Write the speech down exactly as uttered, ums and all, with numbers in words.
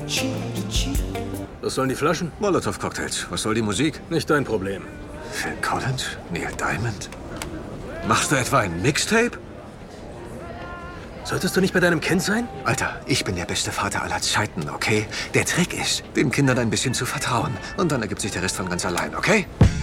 Was sollen die Flaschen? Molotow-Cocktails. Was soll die Musik? Nicht dein Problem. Phil Collins? Neil Diamond? Machst du etwa ein Mixtape? Solltest du nicht bei deinem Kind sein? Alter, ich bin der beste Vater aller Zeiten, okay? Der Trick ist, den Kindern ein bisschen zu vertrauen. Und dann ergibt sich der Rest von ganz allein, okay?